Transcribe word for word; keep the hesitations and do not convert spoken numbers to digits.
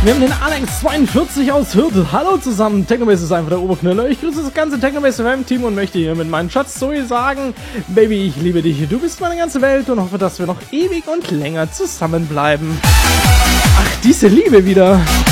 Wir haben den Alex zweiundvierzig aus Hürth. Hallo zusammen, Technobase ist einfach der Oberknüller. Ich grüße das ganze Technobase F M-Team und möchte hier mit meinem Schatz Zoe sagen, Baby, ich liebe dich, du bist meine ganze Welt und hoffe, dass wir noch ewig und länger zusammenbleiben. Ach, diese Liebe wieder.